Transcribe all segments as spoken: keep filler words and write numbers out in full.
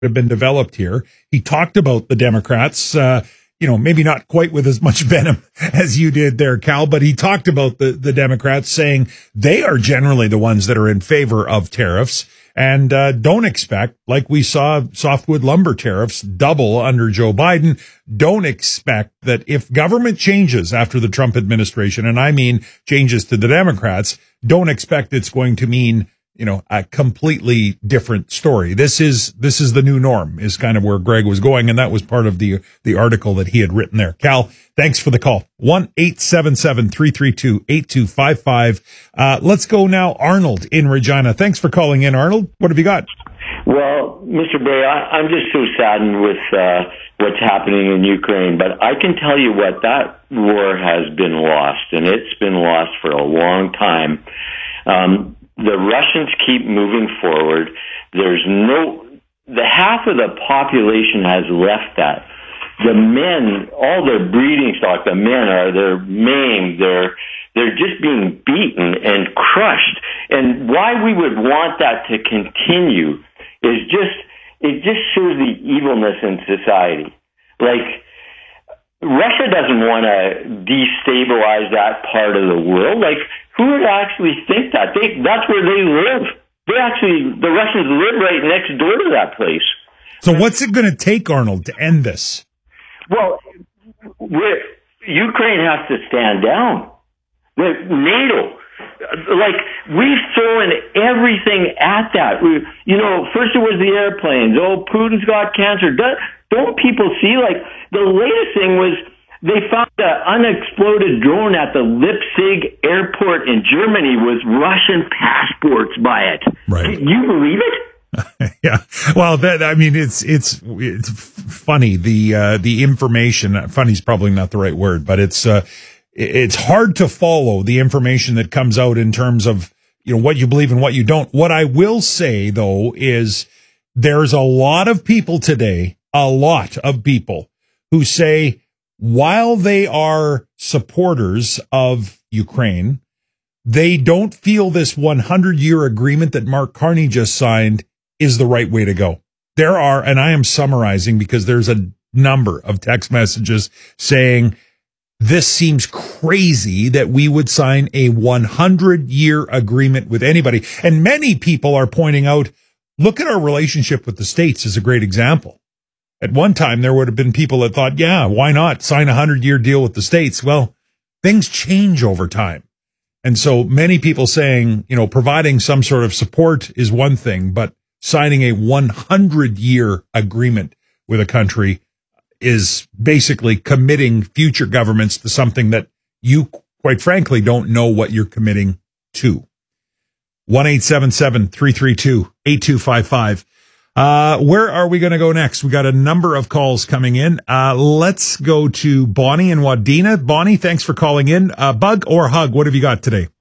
have been developed here. He talked about the Democrats, uh, you know, maybe not quite with as much venom as you did there, Cal, but he talked about the, the Democrats saying they are generally the ones that are in favor of tariffs and uh, don't expect, like we saw softwood lumber tariffs double under Joe Biden, don't expect that if government changes after the Trump administration, and I mean changes to the Democrats, don't expect it's going to mean, you know, a completely different story. This is, this is the new norm is kind of where Greg was going. And that was part of the, the article that he had written there. Cal, thanks for the call. one eight seven seven, three three two, eight two five five. Uh, let's go now. Arnold in Regina. Thanks for calling in, Arnold. What have you got? Well, Mister Bray, I, I'm just so saddened with, uh, what's happening in Ukraine, but I can tell you what, that war has been lost, and it's been lost for a long time. Um, The Russians keep moving forward. There's no, the half of the population has left that. The men, all their breeding stock, the men are, they're maimed, they're, they're just being beaten and crushed. And why we would want that to continue is just, it just shows the evilness in society. Like, Russia doesn't want to destabilize that part of the world. Like, who would actually think that? They, that's where they live. They actually, the Russians live right next door to that place. So what's it going to take, Arnold, to end this? Well, we're, Ukraine has to stand down. The NATO, like, we've thrown everything at that. We, you know, first it was the airplanes. Oh, Putin's got cancer. Don't, don't people see, like, the latest thing was, they found an unexploded drone at the Leipzig airport in Germany with Russian passports by it. Right. Can you believe it? Yeah. Well, that, I mean, it's, it's, it's funny. The, uh, the information, funny is probably not the right word, but it's, uh, it's hard to follow the information that comes out in terms of, you know, what you believe and what you don't. What I will say though is there's a lot of people today, a lot of people who say, while they are supporters of Ukraine, they don't feel this one hundred year agreement that Mark Carney just signed is the right way to go. There are, and I am summarizing because there's a number of text messages saying this seems crazy that we would sign a one hundred year agreement with anybody. And many people are pointing out, look at our relationship with the States as a great example. At one time, there would have been people that thought, yeah, why not sign a hundred year deal with the States? Well, things change over time. And so many people saying, you know, providing some sort of support is one thing, but signing a one hundred year agreement with a country is basically committing future governments to something that you, quite frankly, don't know what you're committing to. one eight seven seven, three three two, eight two five five. Uh, where are we going to go next? We got a number of calls coming in. Uh, let's go to Bonnie and Wadena. Bonnie, thanks for calling in. Uh, bug or hug? What have you got today?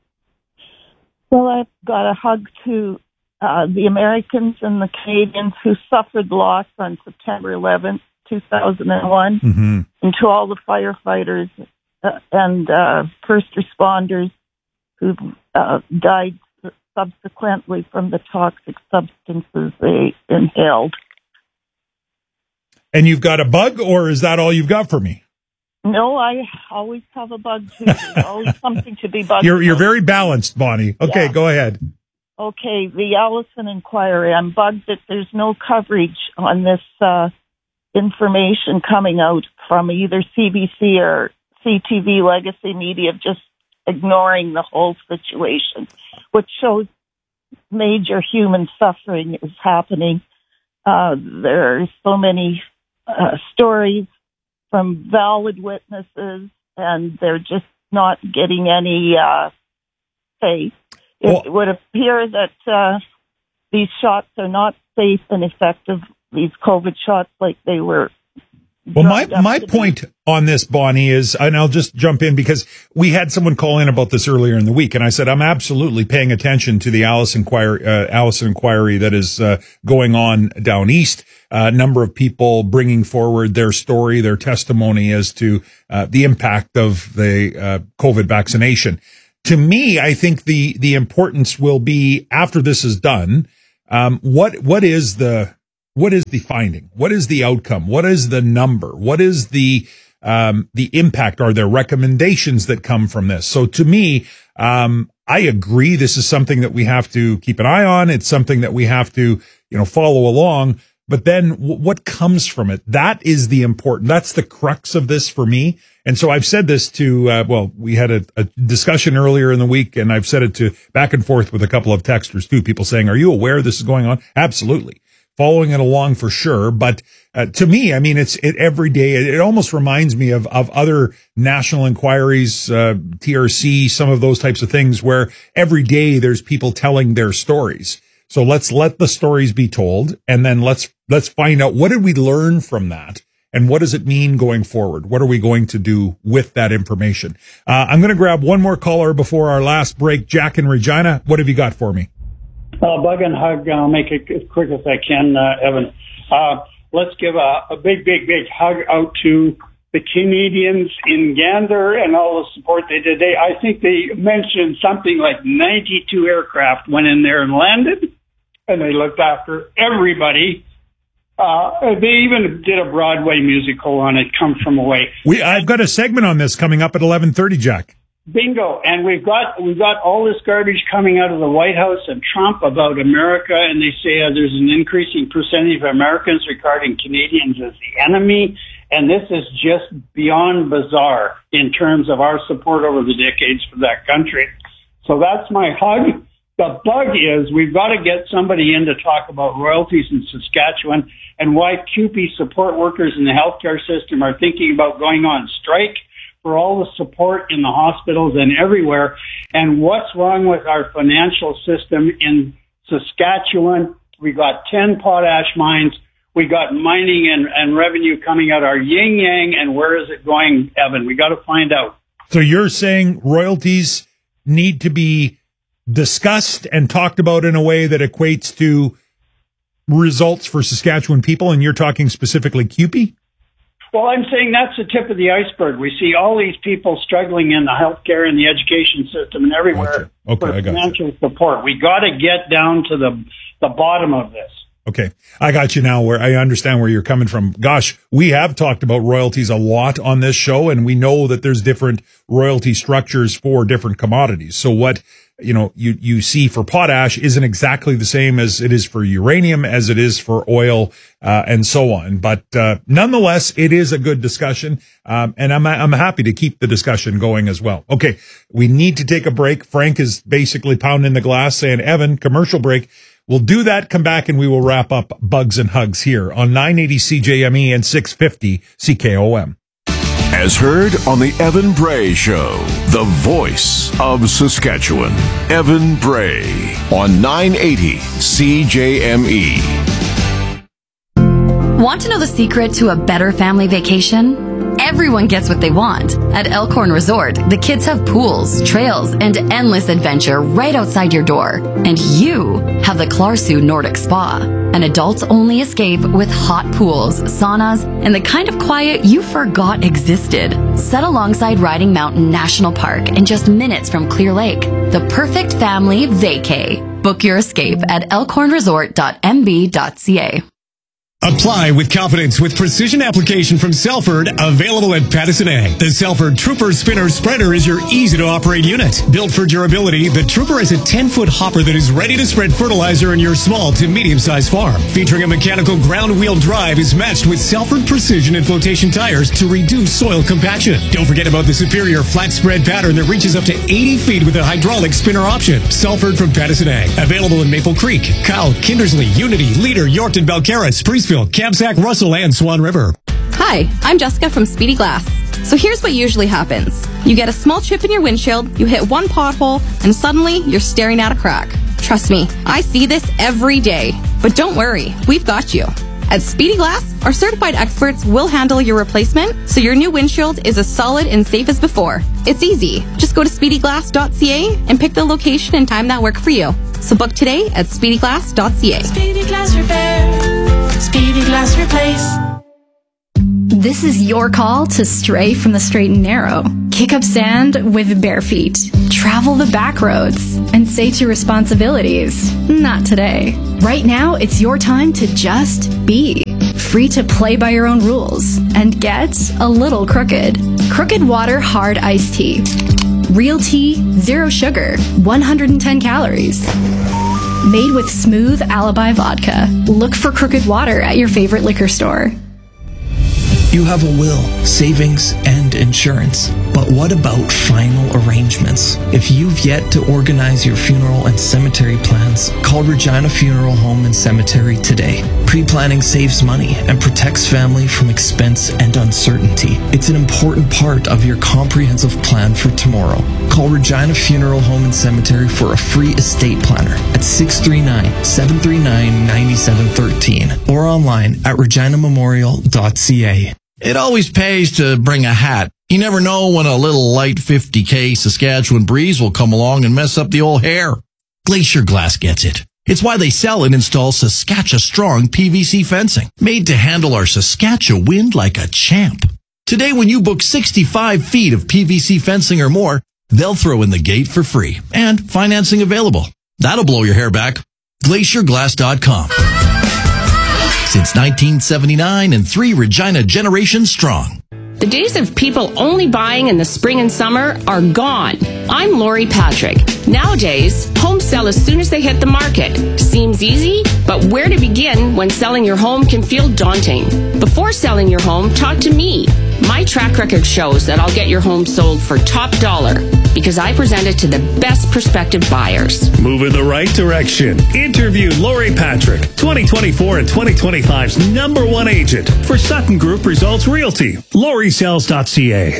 Well, I've got a hug to uh, the Americans and the Canadians who suffered loss on September eleventh, two thousand one, mm-hmm. and to all the firefighters uh, and uh, first responders who uh, died subsequently from the toxic substances they inhaled. And you've got a bug, or is that all you've got for me? No, I always have a bug too. There's always something to be bugged. You're you're very balanced, Bonnie. Okay, yeah. Go ahead. Okay, the Allison inquiry. I'm bugged that there's no coverage on this uh, information coming out from either C B C or C T V Legacy Media, just ignoring the whole situation, which shows major human suffering is happening. Uh, there are so many uh, stories from valid witnesses, and they're just not getting any uh, faith. It well, would appear that uh, these shots are not safe and effective, these COVID shots, like they were. Well, my, my point on this, Bonnie, is, and I'll just jump in because we had someone call in about this earlier in the week, and I said, I'm absolutely paying attention to the Alice inquiry, uh, Allison inquiry that is uh, going on down east. A uh, number of people bringing forward their story, their testimony as to uh, the impact of the uh, COVID vaccination. To me, I think the, the importance will be after this is done. Um, what, what is the, what is the finding? What is the outcome? What is the number? What is the um, the impact? Are there recommendations that come from this? So to me, um, I agree. This is something that we have to keep an eye on. It's something that we have to, you know, follow along. But then w- what comes from it? That is the important, that's the crux of this for me. And so I've said this to, uh, well, we had a, a discussion earlier in the week, and I've said it to back and forth with a couple of texters too, people saying, are you aware this is going on? Absolutely. Following it along for sure. But uh, to me, I mean, it's it every day. It, it almost reminds me of, of other national inquiries, uh, T R C, some of those types of things where every day there's people telling their stories. So let's let the stories be told, and then let's let's find out, what did we learn from that, and what does it mean going forward? What are we going to do with that information? Uh, I'm going to grab one more caller before our last break. Jack in Regina, what have you got for me? Uh, bug and hug. I'll make it as quick as I can, uh, Evan. Uh, let's give a, a big, big, big hug out to the Canadians in Gander and all the support they did. They, I think they mentioned something like ninety-two aircraft went in there and landed, and they looked after everybody. Uh, they even did a Broadway musical on it, Come From Away. We, I've got a segment on this coming up at eleven thirty, Jack. Bingo. And we've got, we've got all this garbage coming out of the White House and Trump about America. And they say uh, there's an increasing percentage of Americans regarding Canadians as the enemy. And this is just beyond bizarre in terms of our support over the decades for that country. So that's my hug. The bug is we've got to get somebody in to talk about royalties in Saskatchewan and why C U P E support workers in the healthcare system are thinking about going on strike for all the support in the hospitals and everywhere, and what's wrong with our financial system in Saskatchewan. We got ten potash mines. We got mining and, and revenue coming out our yin yang, and where is it going, Evan? We got to find out. So you're saying royalties need to be discussed and talked about in a way that equates to results for Saskatchewan people, and you're talking specifically C U P E? Well, I'm saying that's the tip of the iceberg. We see all these people struggling in the healthcare and the education system and everywhere gotcha. Okay, for I got financial you. support. We got to get down to the the bottom of this. Okay, I got you now, where I understand where you're coming from. Gosh, we have talked about royalties a lot on this show, and we know that there's different royalty structures for different commodities. So what, you know, you, you see for potash isn't exactly the same as it is for uranium, as it is for oil, uh, and so on. But, uh, nonetheless, it is a good discussion. Um, and I'm, I'm happy to keep the discussion going as well. Okay. We need to take a break. Frank is basically pounding the glass saying, Evan, commercial break. We'll do that, come back, and we will wrap up Bugs and Hugs here on nine eighty C J M E and six fifty C K O M. As heard on the Evan Bray Show, the voice of Saskatchewan, Evan Bray on nine eighty C J M E. Want to know the secret to a better family vacation? Everyone gets what they want. At Elkhorn Resort, the kids have pools, trails, and endless adventure right outside your door. And you have the Clarsu Nordic Spa, an adults-only escape with hot pools, saunas, and the kind of quiet you forgot existed. Set alongside Riding Mountain National Park and just minutes from Clear Lake. The perfect family vacay. Book your escape at elkhorn resort dot m b dot c a. Apply with confidence with precision application from Selford, available at Pattison Ag. The Selford Trooper Spinner Spreader is your easy-to-operate unit. Built for durability, the Trooper is a ten-foot hopper that is ready to spread fertilizer in your small to medium-sized farm. Featuring a mechanical ground-wheel drive, is matched with Selford Precision and Flotation tires to reduce soil compaction. Don't forget about the superior flat spread pattern that reaches up to eighty feet with a hydraulic spinner option. Selford from Pattison Ag. Available in Maple Creek, Kyle, Kindersley, Unity, Leader, Yorkton, Belcarra, Spreeceville, Kamsack, Russell, and Swan River. Hi, I'm Jessica from Speedy Glass. So here's what usually happens. You get a small chip in your windshield, you hit one pothole, and suddenly you're staring at a crack. Trust me, I see this every day. But don't worry, we've got you. At Speedy Glass, our certified experts will handle your replacement so your new windshield is as solid and safe as before. It's easy. Just go to speedy glass dot c a and pick the location and time that work for you. So book today at speedy glass dot c a. Speedy Glass Repair. Speedy Glass Replace. This is your call to stray from the straight and narrow. Kick up sand with bare feet. Travel the back roads and say to responsibilities, not today. Right now, it's your time to just be. Free to play by your own rules and get a little crooked. Crooked Water Hard Iced Tea. Real tea, zero sugar, one hundred ten calories. Made with smooth Alibi vodka. Look for Crooked Water at your favorite liquor store. You have a will, savings, and insurance. But what about final arrangements? If you've yet to organize your funeral and cemetery plans, call Regina Funeral Home and Cemetery today. Pre-planning saves money and protects family from expense and uncertainty. It's an important part of your comprehensive plan for tomorrow. Call Regina Funeral Home and Cemetery for a free estate planner at six three nine, seven three nine, nine seven one three or online at regina memorial dot c a. It always pays to bring a hat. You never know when a little light fifty K Saskatchewan breeze will come along and mess up the old hair. Glacier Glass gets it. It's why they sell and install Saskatchewan Strong P V C fencing, made to handle our Saskatchewan wind like a champ. Today, when you book sixty-five feet of P V C fencing or more, they'll throw in the gate for free and financing available. That'll blow your hair back. glacier glass dot com. Since nineteen seventy-nine and three Regina generations strong. The days of people only buying in the spring and summer are gone. I'm Lori Patrick. Nowadays, homes sell as soon as they hit the market. Seems easy, but where to begin when selling your home can feel daunting? Before selling your home, talk to me. My track record shows that I'll get your home sold for top dollar because I present it to the best prospective buyers. Move in the right direction. Interview Lori Patrick, twenty twenty-four and twenty twenty-five's number one agent for Sutton Group Results Realty. Lori Sales dot c a.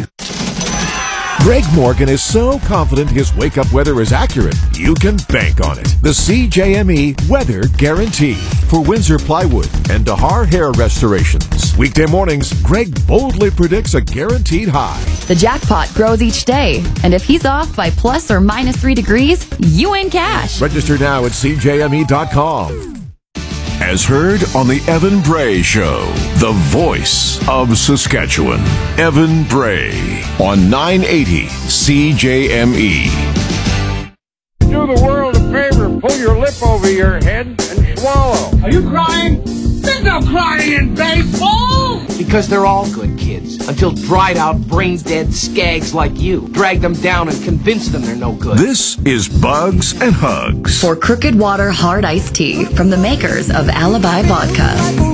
Greg Morgan is so confident his wake-up weather is accurate, you can bank on it. The C J M E Weather Guarantee for Windsor Plywood and Dahar Hair Restorations. Weekday mornings, Greg boldly predicts a guaranteed high. The jackpot grows each day, and if he's off by plus or minus three degrees, you win cash. Register now at c j m e dot com. As heard on the Evan Bray Show, the voice of Saskatchewan. Evan Bray on nine eighty C J M E. Do the world a favor, pull your lip over your head and swallow. Are you crying? There's no crying in baseball! Because they're all good kids, until dried out, brain dead skags like you drag them down and convince them they're no good. This is Bugs and Hugs. For Crooked Water Hard Iced Tea from the makers of Alibi Vodka.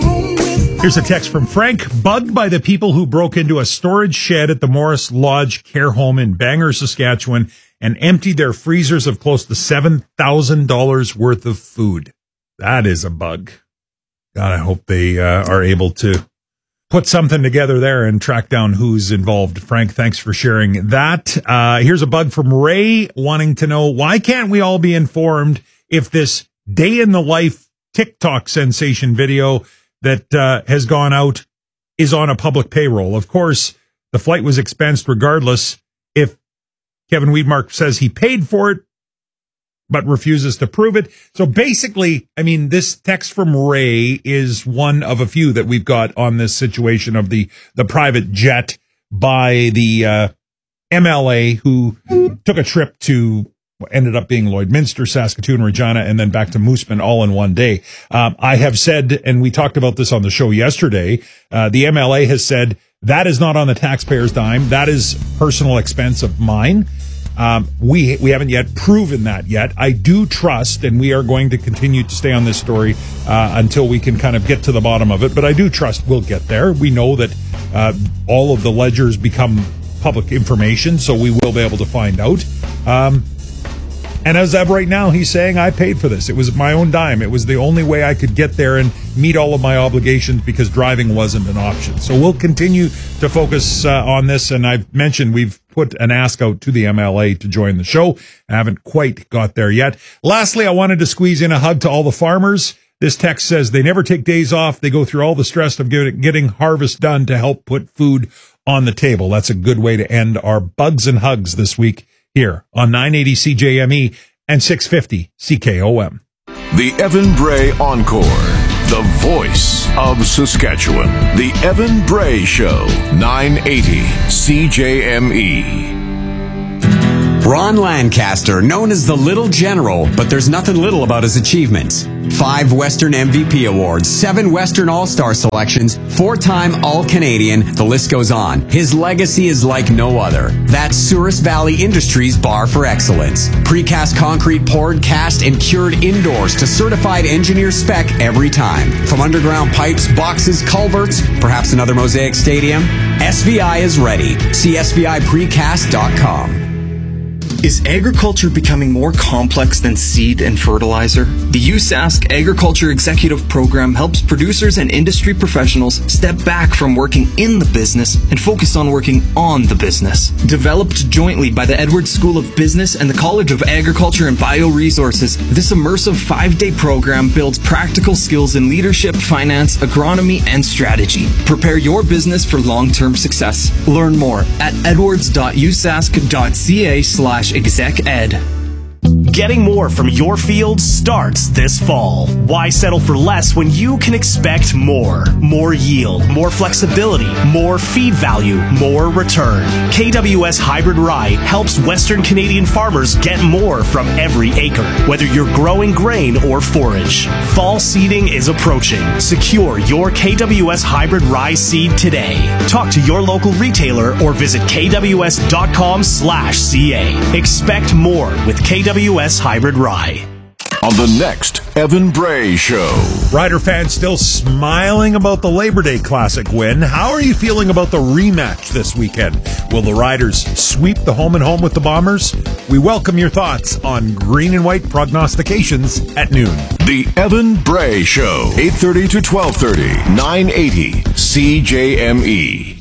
Here's a text from Frank. Bugged by the people who broke into a storage shed at the Morris Lodge Care Home in Bangor, Saskatchewan, and emptied their freezers of close to seven thousand dollars worth of food. That is a bug. God, I hope they uh, are able to put something together there and track down who's involved. Frank, thanks for sharing that. Uh, here's a bug from Ray wanting to know, why can't we all be informed if this day in the life TikTok sensation video that uh, has gone out is on a public payroll? Of course, the flight was expensed regardless. If Kevin Weidmark says he paid for it, but refuses to prove it. So basically, I mean, this text from Ray is one of a few that we've got on this situation of the, the private jet by the uh, M L A who took a trip to, ended up being Lloydminster, Saskatoon, Regina, and then back to Moosomin all in one day. Um, I have said, and we talked about this on the show yesterday, uh, the M L A has said that is not on the taxpayer's dime. That is personal expense of mine. Um, we we haven't yet proven that yet. I do trust, and we are going to continue to stay on this story uh, until we can kind of get to the bottom of it. But I do trust we'll get there. We know that uh, all of the ledgers become public information, so we will be able to find out. Um, and as of right now, he's saying, I paid for this. It was my own dime. It was the only way I could get there and meet all of my obligations because driving wasn't an option. So we'll continue to focus uh, on this. And I've mentioned we've put an ask out to the M L A to join the show. I haven't quite got there yet. Lastly, I wanted to squeeze in a hug to all the farmers. This text says they never take days off. They go through all the stress of getting harvest done to help put food on the table. That's a good way to end our Bugs and Hugs this week here on nine eighty C J M E and six fifty C K O M. The Evan Bray Encore. the voice of Saskatchewan. The Evan Bray Show, nine eighty C J M E. Ron Lancaster, known as the Little General, but there's nothing little about his achievements. Five Western M V P awards, seven Western All-Star selections, four-time All-Canadian, the list goes on. His legacy is like no other. That's Souris Valley Industries bar for excellence. Precast concrete poured, cast, and cured indoors to certified engineer spec every time. From underground pipes, boxes, culverts, perhaps another Mosaic Stadium, S V I is ready. See S V I precast dot com. Is agriculture becoming more complex than seed and fertilizer? The U S A S C Agriculture Executive Program helps producers and industry professionals step back from working in the business and focus on working on the business. Developed jointly by the Edwards School of Business and the College of Agriculture and Bioresources, this immersive five-day program builds practical skills in leadership, finance, agronomy, and strategy. Prepare your business for long-term success. Learn more at edwards dot u s a s c dot c a slash exec ed. Getting more from your field starts this fall. Why settle for less when you can expect more? More yield, more flexibility, more feed value, more return. K W S Hybrid Rye helps Western Canadian farmers get more from every acre, whether you're growing grain or forage. Fall seeding is approaching. Secure your K W S Hybrid Rye seed today. Talk to your local retailer or visit k w s dot com slash c a. Expect more with K W S Hybrid Rye. On the next Evan Bray Show. Rider fans still smiling about the Labor Day Classic win. How are you feeling about the rematch this weekend? Will the Riders sweep the home and home with the Bombers? We welcome your thoughts on green and white prognostications at noon. The Evan Bray Show, eight thirty to twelve thirty, nine eighty C J M E.